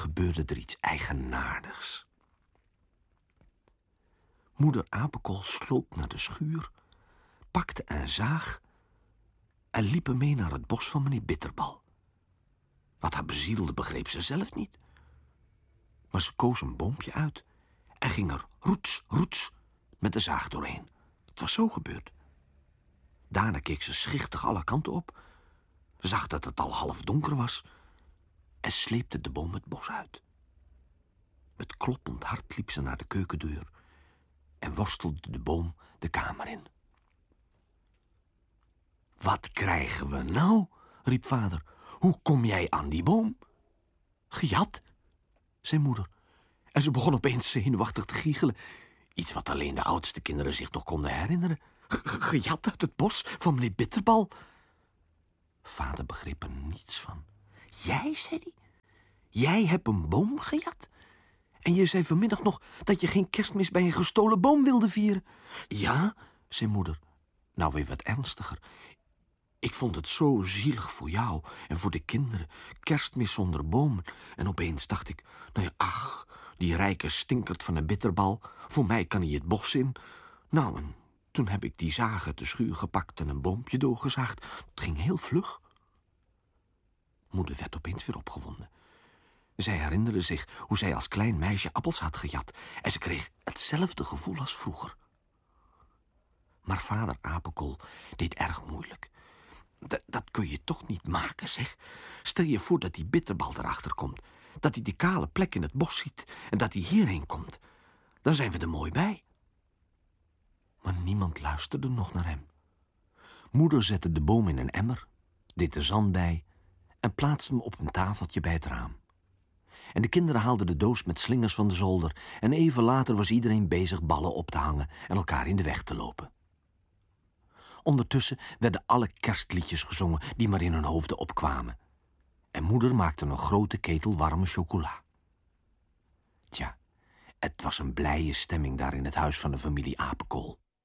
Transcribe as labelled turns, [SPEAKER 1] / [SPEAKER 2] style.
[SPEAKER 1] gebeurde er iets eigenaardigs. Moeder Apenkool sloop naar de schuur, pakte een zaag en liep mee naar het bos van meneer Bitterbal. Wat haar bezielde begreep ze zelf niet. Maar ze koos een boompje uit en ging er roets, roets met de zaag doorheen. Het was zo gebeurd. Daarna keek ze schichtig alle kanten op, zag dat het al half donker was en sleepte de boom het bos uit. Met kloppend hart liep ze naar de keukendeur en worstelde de boom de kamer in. Wat krijgen we nou? Riep vader. Hoe kom jij aan die boom? Gejat, zei moeder. En ze begon opeens zenuwachtig te giechelen. Iets wat alleen de oudste kinderen zich nog konden herinneren. Gejat uit het bos van meneer Bitterbal. Vader begreep er niets van. Jij, zei hij? Jij hebt een boom gejat? En je zei vanmiddag nog dat je geen Kerstmis bij een gestolen boom wilde vieren. Ja, zei moeder. Nou weer wat ernstiger. Ik vond het zo zielig voor jou en voor de kinderen. Kerstmis zonder bomen. En opeens dacht ik, nou ja, ach, die rijke stinkert van een bitterbal. Voor mij kan hij het bos in. Nou, en toen heb ik die zaag uit de schuur gepakt en een boompje doorgezaagd. Het ging heel vlug. Moeder werd opeens weer opgewonden. Zij herinnerde zich hoe zij als klein meisje appels had gejat. En ze kreeg hetzelfde gevoel als vroeger. Maar vader Apenkool deed erg moeilijk. Dat kun je toch niet maken, zeg. Stel je voor dat die bitterbal erachter komt. Dat hij die kale plek in het bos ziet en dat hij hierheen komt. Dan zijn we er mooi bij. Maar niemand luisterde nog naar hem. Moeder zette de boom in een emmer, deed er zand bij en plaatste hem op een tafeltje bij het raam. En de kinderen haalden de doos met slingers van de zolder en even later was iedereen bezig ballen op te hangen en elkaar in de weg te lopen. Ondertussen werden alle kerstliedjes gezongen die maar in hun hoofden opkwamen. En moeder maakte een grote ketel warme chocola. Tja, het was een blije stemming daar in het huis van de familie Apenkool.